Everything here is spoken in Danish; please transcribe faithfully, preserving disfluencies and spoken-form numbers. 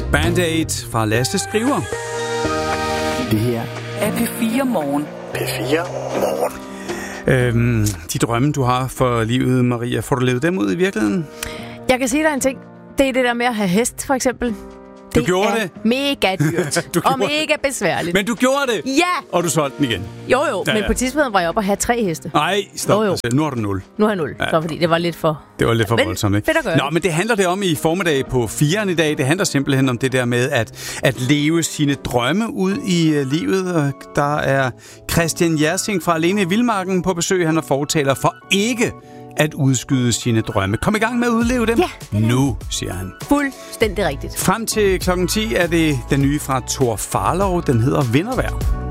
Band-Aid fra Lasse Skriver. Det her er P fire Morgen. P fire Morgen. Øhm, de drømme, du har for livet, Maria, får du levet dem ud i virkeligheden? Jeg kan sige dig en ting. Det er det der med at have hest, for eksempel. Du Det gjorde er det? mega dyrt. Du og gjorde mega besværligt. Men du gjorde det? Ja! Og du solgte den igen? Jo, jo. Ja, Men ja. på tidspunktet var jeg oppe og have tre heste. Nej, stop Jo, jo. dig selv. Nu har du nul. Nu har jeg nul. Ja. Så fordi det var lidt for... Det var lidt for Men voldsomt, ikke? fedt at gøre Nå, det. men det handler det om i formiddag på firen i dag. Det handler simpelthen om det der med at, at leve sine drømme ud i uh, livet. Og der er Christian Jersing fra Alene i Vildmarken på besøg. Han er fortaler for ikke at udskyde sine drømme. Kom i gang med at udleve dem. Ja. Nu, siger han. Fuldstændig rigtigt. Frem til klokken ti er det den nye fra Thor Farlov. Den hedder Vintervejr.